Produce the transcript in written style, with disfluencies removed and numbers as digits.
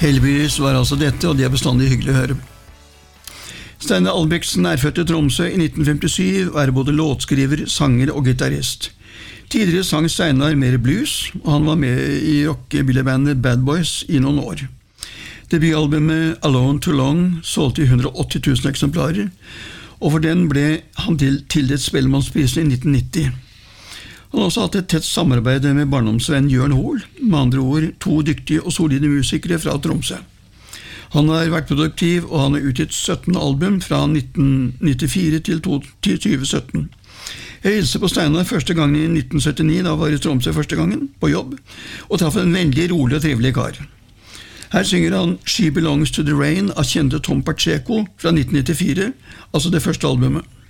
Heldigvis var altså dette, og det bestandig hyggelig å høre. Steinar Albrigtsen født i Tromsø i 1957, og både låtskriver, sanger og gitarist. Tidligere sang Steinar mer blues, og han var med i rockabillybandet Bad Boys i noen år. Debutalbumet Alone Too Long solgte 180 000 eksemplarer, og for den ble han tildelt Spellemannsprisen i 1990. Han har også hatt et tett samarbeid med barndomsvenn Jørn Hoel, med andre ord 2 dyktige og solide musikere fra Tromsø. Han har vært produktiv, og han har utgitt 17 album fra 1994 til 2017. Jeg hilste på Steinar første gangen i 1979, da var i Tromsø første gangen, på jobb, og traff en veldig rolig og trivelig kar. Her synger han She Belongs to the Rain av kjente Tom Pacheco fra 1994, altså det første albumet.